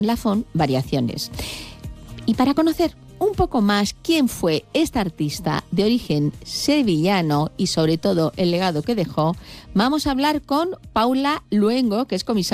Lafon Variaciones. Y para conocer un poco más quién fue esta artista de origen sevillano y sobre todo el legado que dejó, vamos a hablar con Paula Luengo, que es comisaria